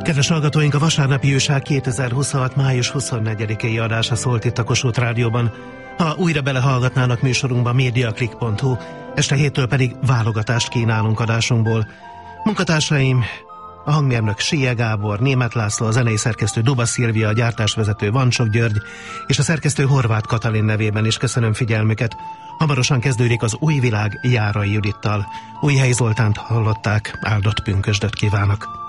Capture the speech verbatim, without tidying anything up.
Kedves hallgatóink, a vasárnapi újság kétezer-huszonhat. május huszonnegyedikei adása szólt itt a Kossuth Rádióban. Ha újra belehallgatnának műsorunkba, mediaclick pont hu, este héttől pedig válogatást kínálunk adásunkból. Munkatársaim: a hangmérnök Sie Gábor, Németh László, a zenei szerkesztő Duba Szilvia, a gyártásvezető Vancsok György, és a szerkesztő Horváth Katalin nevében is köszönöm figyelmüket. Hamarosan kezdődik az Új világ Járai Judittal. Újhelyi Zoltánt hallották, áldott pünkösdöt kívánok!